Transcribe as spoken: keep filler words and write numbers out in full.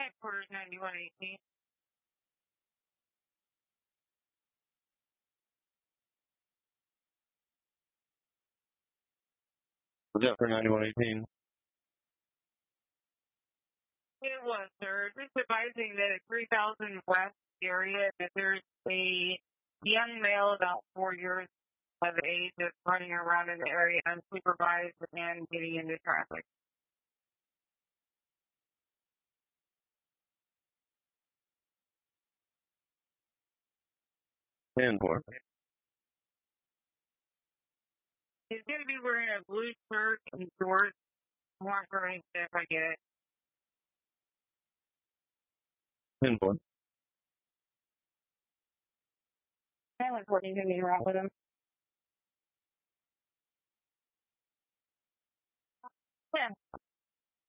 Headquarters ninety-one eighteen. Was that for ninety-one eighteen? It was, sir. Just advising that at three thousand West area that there's a young male about four years of age that's running around in the area unsupervised and getting into traffic. ten four. He's going to be wearing a blue shirt and shorts. More information if I get it. ten four. I was working to meet around with him. Yeah.